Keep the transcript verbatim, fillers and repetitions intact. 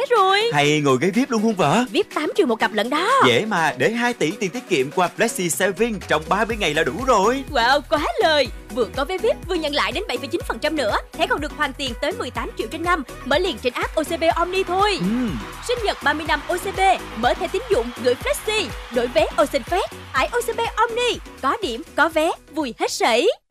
rồi. Hay ngồi ghế vi ai pi luôn không vợ? vi ai pi tám triệu một cặp lận đó. Dễ mà, để hai tỷ tiền tiết kiệm qua Flexi Saving trong ba mươi ngày là đủ rồi. Wow, quá lời. Vừa có vé vi ai pi vừa nhận lại đến bảy phẩy chín phần trăm nữa. Thẻ còn được hoàn tiền tới mười tám triệu trên năm. Mở liền trên app ô xê bê Omni thôi. Uhm. Sinh nhật ba mươi năm ô xê bê, mở thẻ tín dụng gửi Flexi, đổi vé Ocean Fest, tải ô xê bê Omni, có điểm, có vé, vui hết sảy.